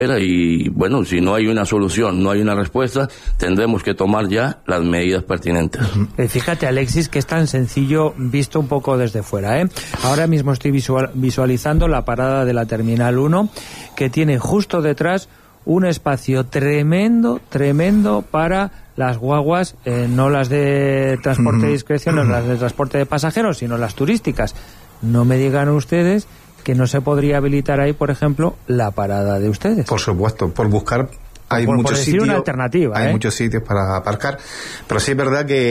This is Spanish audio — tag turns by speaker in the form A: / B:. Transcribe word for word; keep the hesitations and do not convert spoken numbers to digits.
A: Y bueno, si no hay una solución, no hay una respuesta, tendremos que tomar ya las medidas pertinentes.
B: Eh, fíjate, Alexis, que es tan sencillo visto un poco desde fuera, ¿eh? Ahora mismo estoy visual, visualizando la parada de la Terminal uno, que tiene justo detrás un espacio tremendo, tremendo para las guaguas, eh, no las de transporte de discreción, no las de transporte de pasajeros, sino las turísticas. No me digan ustedes que no se podría habilitar ahí, por ejemplo, la parada de ustedes.
C: Por supuesto, por buscar hay
B: por,
C: muchos
B: por decir
C: sitios,
B: una alternativa,
C: hay
B: ¿eh?
C: muchos sitios para aparcar, pero sí es verdad que